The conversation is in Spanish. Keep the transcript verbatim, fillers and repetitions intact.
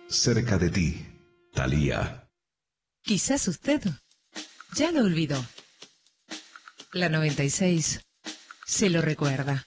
Cerca de ti, Thalía. Quizás usted ya lo olvidó. La noventa y seis se lo recuerda.